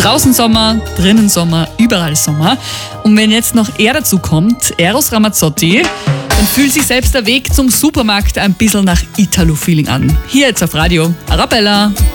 Draußen Sommer, drinnen Sommer, überall Sommer. Und wenn jetzt noch er dazu kommt, Eros Ramazzotti, dann fühlt sich selbst der Weg zum Supermarkt ein bisschen nach Italo-Feeling an. Hier jetzt auf Radio Arabella.